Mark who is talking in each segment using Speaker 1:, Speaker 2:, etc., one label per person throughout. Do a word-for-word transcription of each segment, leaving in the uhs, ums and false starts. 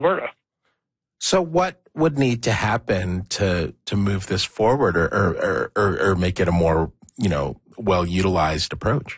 Speaker 1: Alberta.
Speaker 2: So what would need to happen to to move this forward or or, or, or make it a more, you know, well-utilized approach?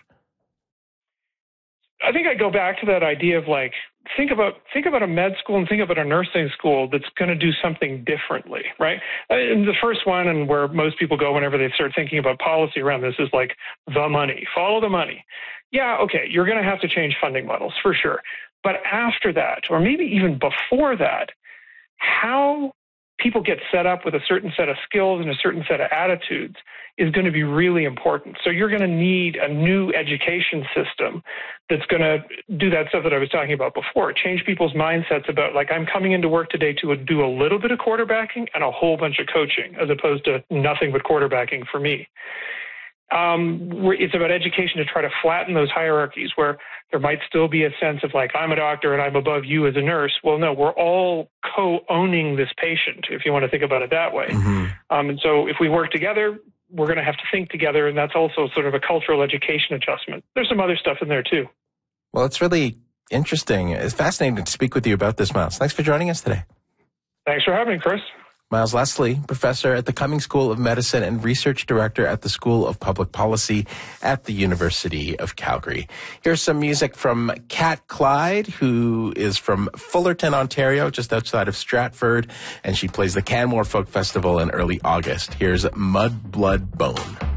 Speaker 1: I think I go back to that idea of like, think about think about a med school and think about a nursing school that's going to do something differently, right? And the first one, and where most people go whenever they start thinking about policy around this, is like the money. Follow the money. Yeah, okay, you're going to have to change funding models for sure. But after that, or maybe even before that, how people get set up with a certain set of skills and a certain set of attitudes is going to be really important. So you're going to need a new education system that's going to do that stuff that I was talking about before, change people's mindsets about, like, I'm coming into work today to do a little bit of quarterbacking and a whole bunch of coaching, as opposed to nothing but quarterbacking for me. Um, it's about education to try to flatten those hierarchies where there might still be a sense of like, I'm a doctor and I'm above you as a nurse. Well, no, we're all co-owning this patient, if you want to think about it that way. Mm-hmm. Um, and so if we work together, we're going to have to think together, and that's also sort of a cultural education adjustment. There's some other stuff in there too.
Speaker 2: Well, it's really interesting. It's fascinating to speak with you about this, Miles. Thanks for joining us today.
Speaker 1: Thanks for having me, Chris.
Speaker 2: Miles Leslie, professor at the Cummings School of Medicine and research director at the School of Public Policy at the University of Calgary. Here's some music from Kat Clyde, who is from Fullerton, Ontario, just outside of Stratford, and she plays the Canmore Folk Festival in early August. Here's Mud, Blood, Bone.